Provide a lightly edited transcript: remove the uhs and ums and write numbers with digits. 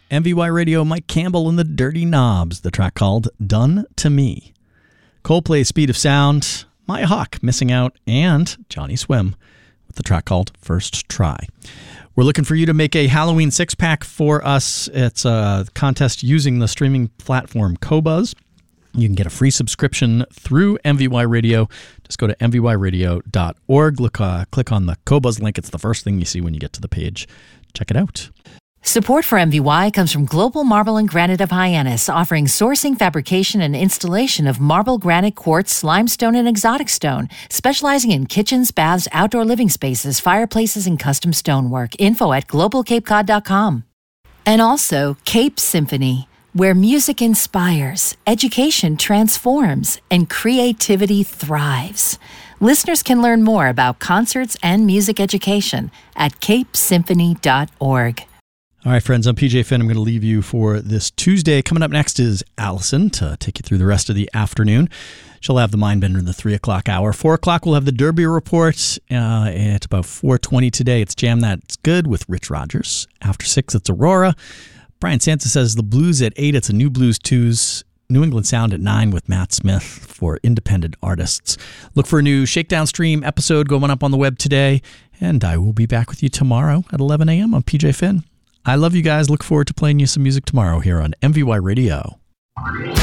MVY Radio, Mike Campbell and the Dirty Knobs, the track called Done to Me. Coldplay, Speed of Sound, Maya Hawke, Missing Out, and Johnny Swim with the track called First Try. We're looking for you to make a Halloween six-pack for us. It's a contest using the streaming platform Qobuz. You can get a free subscription through MVY Radio. Just go to mvyradio.org. Click on the Qobuz link. It's the first thing you see when you get to the page. Check it out. Support for MVY comes from Global Marble and Granite of Hyannis, offering sourcing, fabrication, and installation of marble, granite, quartz, limestone, and exotic stone, specializing in kitchens, baths, outdoor living spaces, fireplaces, and custom stonework. Info at globalcapecod.com. And also Cape Symphony, where music inspires, education transforms, and creativity thrives. Listeners can learn more about concerts and music education at capesymphony.org. All right, friends, I'm PJ Finn. I'm going to leave you for this Tuesday. Coming up next is Allison to take you through the rest of the afternoon. She'll have the Mindbender in the 3 o'clock hour. 4 o'clock, we'll have the Derby Report. At about 4:20 today, it's Jam That's Good with Rich Rogers. After 6, it's Aurora. Brian Sansa says the Blues at 8. It's a New Blues Tues. New England Sound at 9 with Matt Smith for independent artists. Look for a new Shakedown Stream episode going up on the web today. And I will be back with you tomorrow at 11 a.m. I'm PJ Finn. I love you guys. Look forward to playing you some music tomorrow here on MVY Radio.